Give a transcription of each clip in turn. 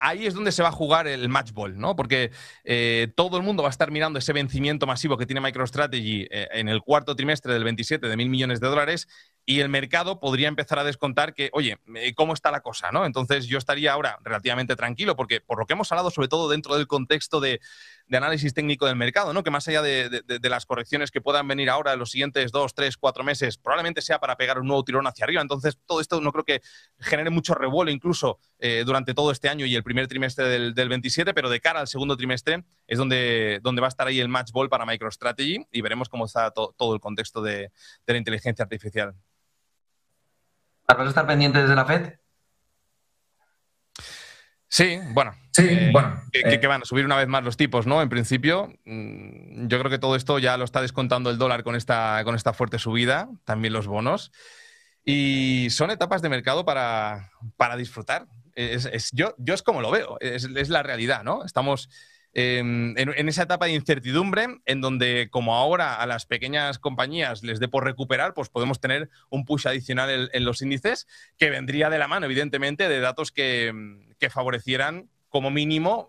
ahí es donde se va a jugar el match ball, ¿no? Porque todo el mundo va a estar mirando ese vencimiento masivo que tiene MicroStrategy en el cuarto trimestre del 27 de $1.000 millones y el mercado podría empezar a descontar que, oye, ¿cómo está la cosa, no? Entonces yo estaría ahora relativamente tranquilo porque por lo que hemos hablado, sobre todo dentro del contexto de análisis técnico del mercado, ¿no? Que más allá de las correcciones que puedan venir ahora en los siguientes 2, 3, 4 meses, probablemente sea para pegar un nuevo tirón hacia arriba. Entonces todo esto no creo que genere mucho revuelo incluso durante todo este año y el primer trimestre del 27, pero de cara al segundo trimestre es donde va a estar ahí el match ball para MicroStrategy y veremos cómo está todo el contexto de la inteligencia artificial. ¿Vas a estar pendiente desde la FED? Sí, bueno. Que van a subir una vez más los tipos, ¿no? En principio, yo creo que todo esto ya lo está descontando el dólar con esta fuerte subida, también los bonos. Y son etapas de mercado para disfrutar. Yo es como lo veo, es la realidad, ¿no? Estamos en esa etapa de incertidumbre en donde, como ahora a las pequeñas compañías les dé por recuperar, pues podemos tener un push adicional en los índices que vendría de la mano, evidentemente, de datos que favorecieran como mínimo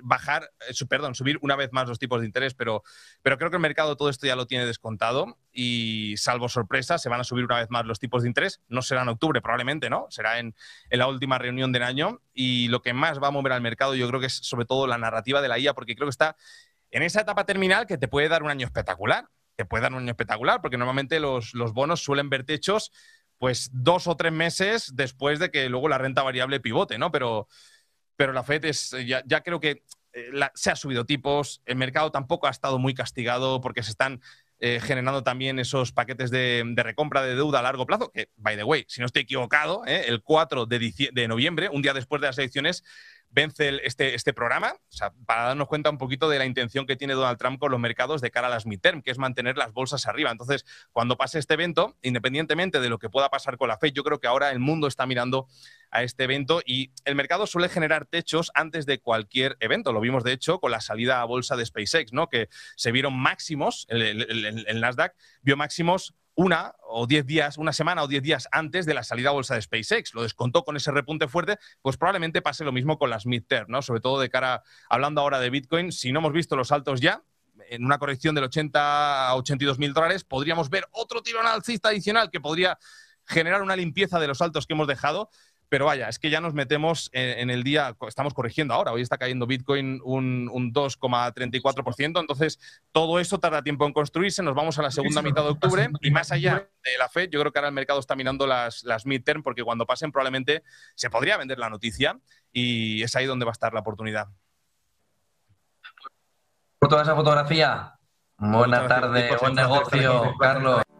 subir una vez más los tipos de interés, pero creo que el mercado todo esto ya lo tiene descontado y salvo sorpresa se van a subir una vez más los tipos de interés. No será en octubre probablemente, ¿no? Será en la última reunión del año y lo que más va a mover al mercado yo creo que es sobre todo la narrativa de la IA, porque creo que está en esa etapa terminal que te puede dar un año espectacular. Te puede dar un año espectacular porque normalmente los bonos suelen ver techos pues 2 o 3 meses después de que luego la renta variable pivote, ¿no? Pero la FED ya creo que se ha subido tipos, el mercado tampoco ha estado muy castigado porque se están generando también esos paquetes de recompra de deuda a largo plazo, que, by the way, si no estoy equivocado, el 4 de noviembre, un día después de las elecciones, vence este programa, o sea, para darnos cuenta un poquito de la intención que tiene Donald Trump con los mercados de cara a las midterm, que es mantener las bolsas arriba. Entonces, cuando pase este evento, independientemente de lo que pueda pasar con la FED, yo creo que ahora el mundo está mirando a este evento y el mercado suele generar techos antes de cualquier evento. Lo vimos, de hecho, con la salida a bolsa de SpaceX, ¿no? Que se vieron máximos, el Nasdaq vio máximos una semana o 10 días antes de la salida a bolsa de SpaceX. Lo descontó con ese repunte fuerte, pues probablemente pase lo mismo con las midterm, ¿no? Sobre todo de cara, hablando ahora de Bitcoin, si no hemos visto los altos ya, en una corrección del 80 a 82.000 dólares, podríamos ver otro tirón alcista adicional que podría generar una limpieza de los altos que hemos dejado. Pero vaya, es que ya nos metemos en el día, estamos corrigiendo ahora, hoy está cayendo Bitcoin un 2,34%, entonces todo eso tarda tiempo en construirse, nos vamos a la segunda mitad de octubre y más allá de la FED, yo creo que ahora el mercado está mirando las midterm porque cuando pasen probablemente se podría vender la noticia y es ahí donde va a estar la oportunidad. Por toda esa fotografía, buena tarde, buen negocio, Carlos.